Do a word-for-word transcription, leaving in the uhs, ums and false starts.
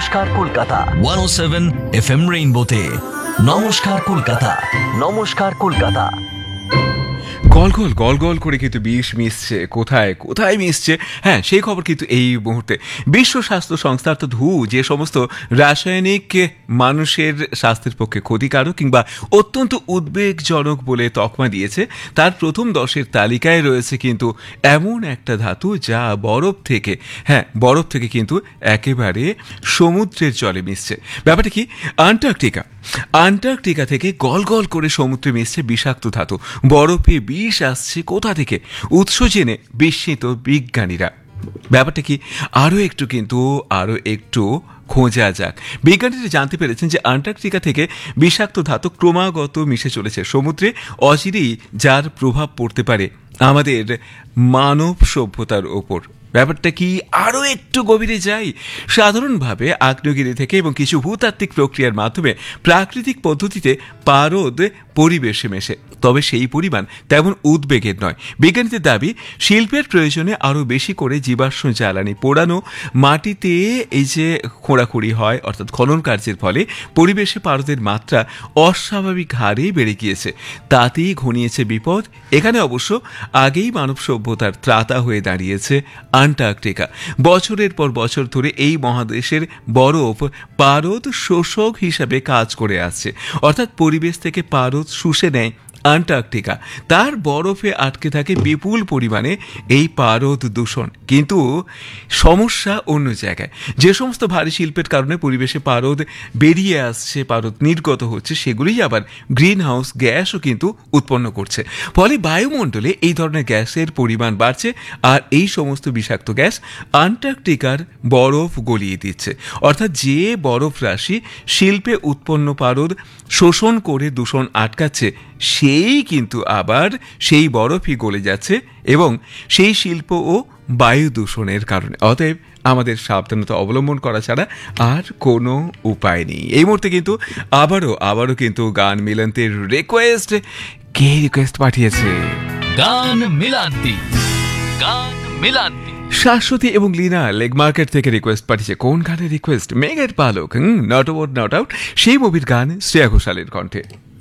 নমস্কার কলকাতা একশো সাত এফ এম রেইনবোতে। নমস্কার কলকাতা, নমস্কার কলকাতা। গল গল গল গল করে কিন্তু বিষ মিশছে, কোথায় কোথায় মিশছে, হ্যাঁ সেই খবর কিন্তু এই মুহূর্তে। বিশ্ব স্বাস্থ্য সংস্থা অর্থাৎ হু যে সমস্ত রাসায়নিক মানুষের স্বাস্থ্যের পক্ষে ক্ষতিকারক কিংবা অত্যন্ত উদ্বেগজনক বলে তকমা দিয়েছে, তার প্রথম দশের তালিকায় রয়েছে কিন্তু এমন একটা ধাতু যা বরফ থেকে, হ্যাঁ বরফ থেকে কিন্তু একেবারে সমুদ্রের জলে মিশছে। ব্যাপারটা কি, আন্টার্কটিকা আন্টার্কটিকা থেকে গল গল করে সমুদ্রে মিশছে বিষাক্ত ধাতু। বরফে বিষ আসছে কোথা থেকে, উৎস জেনে বিস্মিত বিজ্ঞানীরা। ব্যাপারটা কি, আরও একটু কিন্তু আরও একটু খোঁজা যাক। বিজ্ঞানীরা জানতে পেরেছেন যে আন্টার্কটিকা থেকে বিষাক্ত ধাতু ক্রমাগত মিশে চলেছে সমুদ্রে, অচিরেই যার প্রভাব পড়তে পারে আমাদের মানব সভ্যতার ওপর। ব্যাপারটা কি, আরও একটু গভীরে যাই। সাধারণভাবে আগ্নেয়গিরি থেকে এবং কিছু ভূতাত্ত্বিক প্রক্রিয়ার মাধ্যমে প্রাকৃতিক পদ্ধতিতে পারদ পরিবেশে মেশে, তবে সেই পরিমাণ তেমন উদ্বেগের নয়। বিজ্ঞানীদের দাবি, শিল্পের প্রয়োজনে আরও বেশি করে জীবাশ্ম জ্বালানি পোড়ানো, মাটিতে এই যে খোঁড়াখুড়ি হয় অর্থাৎ খনন কার্যের ফলে পরিবেশে পারদের মাত্রা অস্বাভাবিক হারে বেড়ে গিয়েছে, তাতেই ঘনিয়েছে বিপদ। এখানে অবশ্য আগেই মানব সভ্যতার ত্রাতা হয়ে দাঁড়িয়েছে আন্টার্কটিকা। বছরের পর বছর ধরে এই মহাদেশের বরফ পারদ শোষক হিসাবে কাজ করে আসছে, অর্থাৎ পরিবেশ থেকে পারদ শুষে নেয় আন্টার্কটিকা। তার বরফে আটকে থাকে বিপুল পরিমাণে এই পারদ দূষণ। কিন্তু সমস্যা অন্য জায়গায়। যে সমস্ত ভারী শিল্পের কারণে পরিবেশে পারদ বেরিয়ে আসছে, পারদ নির্গত হচ্ছে, সেগুলোই আবার গ্রিন হাউস গ্যাসও কিন্তু উৎপন্ন করছে। ফলে বায়ুমণ্ডলে এই ধরনের গ্যাসের পরিমাণ বাড়ছে, আর এই সমস্ত বিষাক্ত গ্যাস আন্টার্কটিকার বরফ গলিয়ে দিচ্ছে। অর্থাৎ যে বরফ রাশি শিল্পে উৎপন্ন পারদ শোষণ করে দূষণ আটকাচ্ছে, সেই কিন্তু আবার সেই বরফই গলে যাচ্ছে, এবং সেই শিল্প ও বায়ু দূষণের কারণে। অতএব আমাদের সাবধানতা অবলম্বন করা ছাড়া আর কোনো উপায় নেই। এই মুহূর্তে কিন্তু আবারও আবারও কিন্তু গান মিলান্তির রিকোয়েস্ট। কে রিকোয়েস্ট পাঠিয়েছে? গান মিলান্তি, গান মিলান্তি। শাশ্বতী এবং লীনা লেগ মার্কেট থেকে রিকোয়েস্ট পাঠিয়েছে। কোন গানের রিকোয়েস্ট? মেঘের পালক, নট আউট নট আউট, সেই মুভির গান শ্রেয়া ঘোষালের কণ্ঠে।